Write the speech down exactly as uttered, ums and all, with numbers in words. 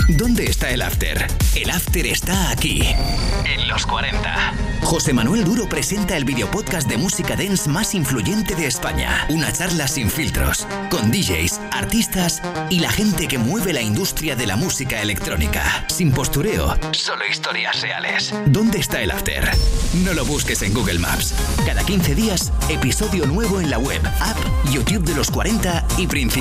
¿Dónde está el after? El after está aquí, en los cuarenta. José Manuel Duro presenta el videopodcast de música dance más influyente de España. Una charla sin filtros, con D Js, artistas y la gente que mueve la industria de la música electrónica. Sin postureo, solo historias reales. ¿Dónde está el after? No lo busques en Google Maps. Cada quince días, episodio nuevo en la web, app, YouTube de los cuarenta y principalmente